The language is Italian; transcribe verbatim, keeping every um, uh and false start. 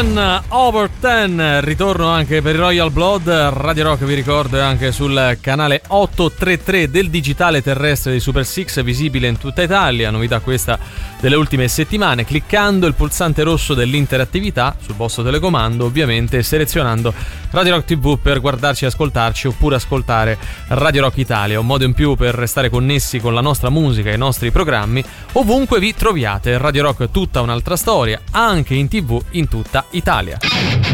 ten over ten, ritorno anche per i Royal Blood. Radio Rock, vi ricordo, è anche sul canale ottocentotrentatré del digitale terrestre di Super Six, visibile in tutta Italia. Novità questa delle ultime settimane, cliccando il pulsante rosso dell'interattività sul vostro telecomando, ovviamente, e selezionando Radio Rock tivù per guardarci e ascoltarci, oppure ascoltare Radio Rock Italia, un modo in più per restare connessi con la nostra musica e i nostri programmi ovunque vi troviate. Radio Rock, tutta un'altra storia, anche in tivù in tutta Italia.